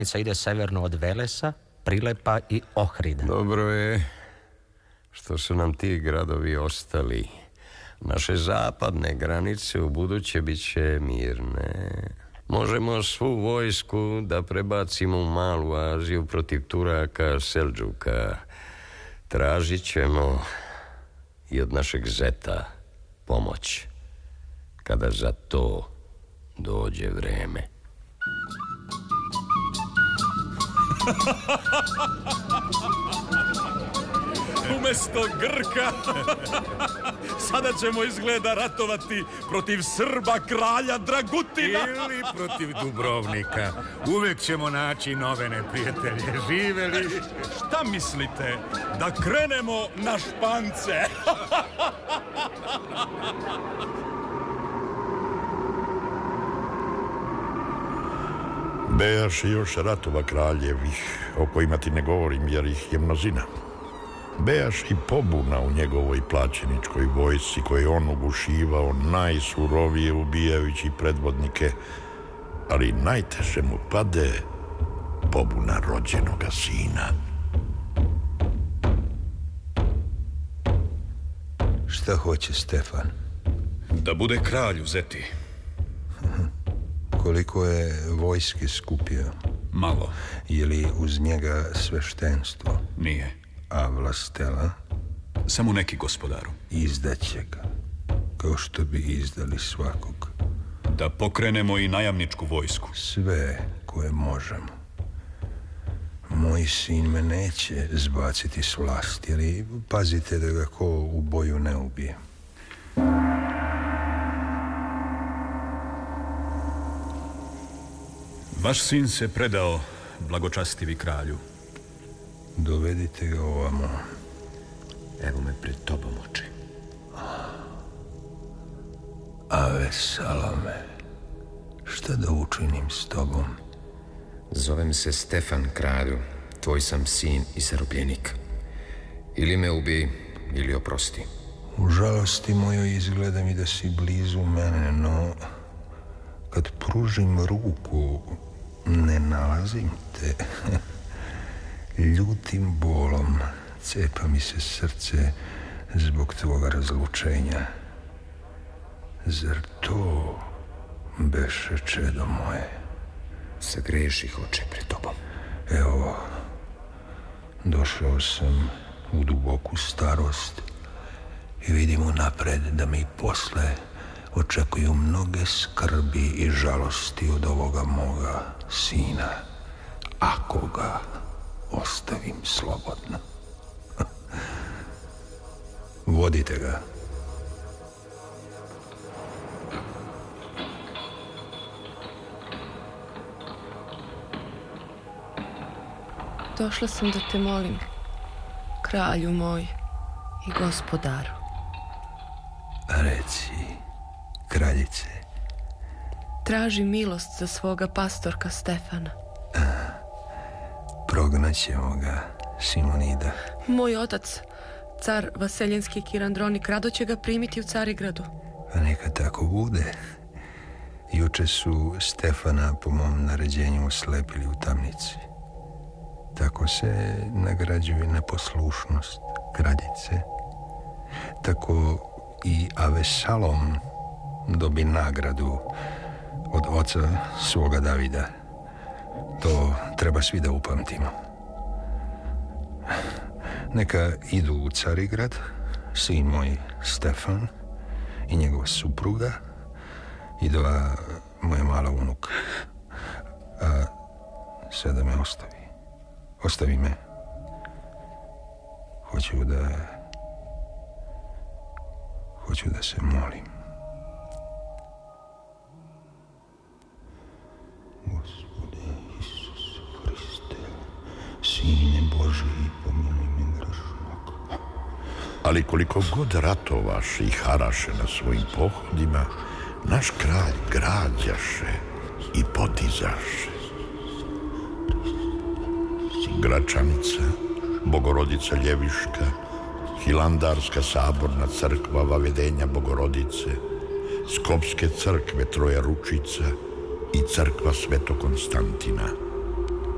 ide severno od Velesa, Prilepa i Ohrida. Dobro je što su nam ti gradovi ostali. Naše zapadne granice u buduće bit će mirne. Možemo svu vojsku da prebacimo u Malu Aziju protiv Turaka, Selđuka. Tražit ćemo i od našeg zeta pomoć kada za to dođe vreme. Umesto Grka sada ćemo izgleda ratovati protiv Srba kralja Dragutina. Ili protiv Dubrovnika. Uvek ćemo naći nove neprijatelje. Živeli. Šta mislite? Da krenemo na Špance? Bejaš još ratova kraljevih, o kojima ti ne govorim jer ih je mnozina. Bejaš i pobuna u njegovoj plaćeničkoj vojsci koje on ugušivao najsurovije ubijajući predvodnike, ali najteže mu pade pobuna rođenoga sina. Šta hoće Stefan? Da bude kralj, zeti. Koliko je vojske skupio? Malo. Je li uz njega sveštenstvo? Nije. A vlastela? Samo neki, gospodaru. Izdaće ga, kao što bi izdali svakog. Da pokrenemo i najamničku vojsku. Sve koje možemo. Moj sin me neće zbaciti s vlasti, ali pazite da ga ko u boju ne ubije. Vaš sin se predao, blagočastivi kralju. Dovedite ga ovamo. Evo me pred tobom, oče. Ave Salome, šta da učinim s tobom? Zovem se Stefan, kralju. Tvoj sam sin i zarobljenik. Ili me ubij, ili oprosti. U žalosti mojoj izgleda mi da si blizu mene, no kad pružim ruku ne nalazim te. Ljutim bolom cepa mi se srce zbog tvoga razlučenja. Zar to beše čedo moje? Zagreših, oče, pred tobom. Evo, došao sam u duboku starost i vidim unapred da me i posle očekuju mnoge skrbi i žalosti od ovoga moga sina, ako ga ostavim slobodno. Vodite ga. Došla sam da te molim, kralju moj i gospodaru. Reci, kraljice. Traži milost za svoga pastorka Stefana. Prognaćemo ga, Simonida. Moj otac, car Vaseljenski Kirandronik, rado će ga primiti u Carigradu. Pa neka tako bude. Juče su Stefana po mom naređenju oslepili u tamnici. Tako se nagrađuje neposlušnost kraljice. Tako i Avesalom dobi nagradu od oca svoga Davida. To treba svi da upamtimo. Neka idu u Carigrad sin moj Stefan i njegova supruga i dva moja mala unuka. A sada me ostavi. Ostavi me. Hoću da se molim. Gospode Isus Hriste, Sine Božiji, pomiluj me grešnog. Ali koliko god ratovaš i haraše na svojim pohodima, naš kralj građaše i potizaše. Gračanica, Bogorodica Ljeviška, Hilandarska saborna crkva Vavedenja Bogorodice, Skopske crkve Troja Ručica i crkva Svetog Konstantina.